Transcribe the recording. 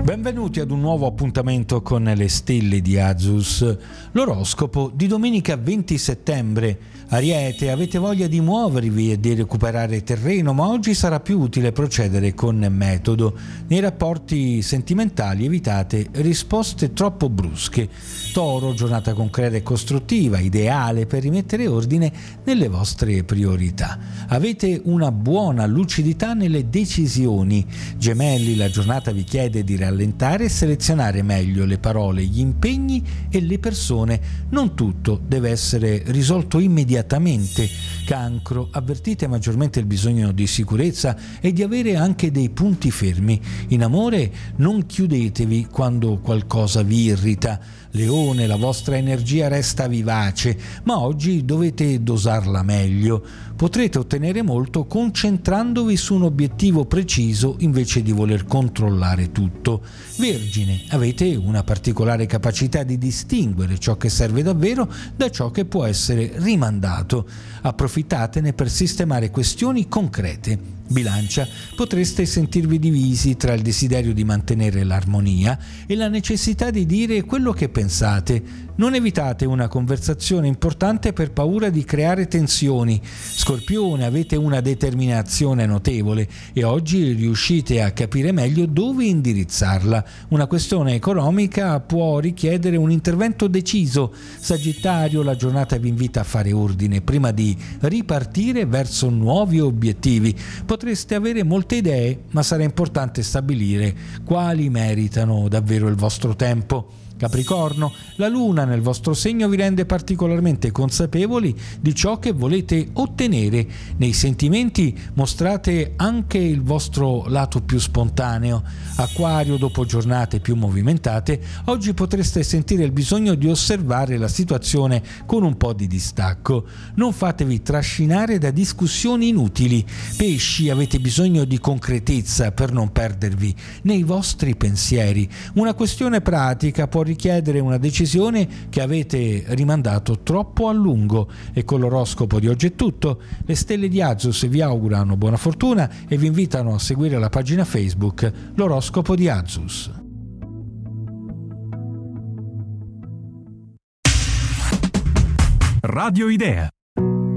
Benvenuti ad un nuovo appuntamento con le stelle di Azus, l'oroscopo di domenica 20 settembre. Ariete, avete voglia di muovervi e di recuperare terreno, ma oggi sarà più utile procedere con metodo. Nei rapporti sentimentali evitate risposte troppo brusche. Toro, giornata concreta e costruttiva, ideale per rimettere ordine nelle vostre priorità. Avete una buona lucidità nelle decisioni. Gemelli, la giornata vi chiede di rallentare e selezionare meglio le parole, gli impegni e le persone. Non tutto deve essere risolto immediatamente. Cancro, avvertite maggiormente il bisogno di sicurezza e di avere anche dei punti fermi. In amore non chiudetevi quando qualcosa vi irrita. Leone, la vostra energia resta vivace, ma oggi dovete dosarla meglio. Potrete ottenere molto concentrandovi su un obiettivo preciso invece di voler controllare tutto. Vergine, avete una particolare capacità di distinguere ciò che serve davvero da ciò che può essere rimandato. Approfittatene per sistemare questioni concrete. Bilancia, potreste sentirvi divisi tra il desiderio di mantenere l'armonia e la necessità di dire quello che pensate. Non evitate una conversazione importante per paura di creare tensioni. Scorpione, avete una determinazione notevole e oggi riuscite a capire meglio dove indirizzarla. Una questione economica può richiedere un intervento deciso. Sagittario, la giornata vi invita a fare ordine prima di ripartire verso nuovi obiettivi. Potreste avere molte idee, ma sarà importante stabilire quali meritano davvero il vostro tempo. Capricorno, la luna nel vostro segno vi rende particolarmente consapevoli di ciò che volete ottenere. Nei sentimenti mostrate anche il vostro lato più spontaneo. Acquario, dopo giornate più movimentate, oggi potreste sentire il bisogno di osservare la situazione con un po' di distacco. Non fatevi trascinare da discussioni inutili. Pesci, avete bisogno di concretezza per non perdervi nei vostri pensieri. Una questione pratica può richiedere una decisione che avete rimandato troppo a lungo. E con l'oroscopo di oggi è tutto. Le stelle di Azus vi augurano buona fortuna e vi invitano a seguire la pagina Facebook L'oroscopo di Azus. Radio Idea.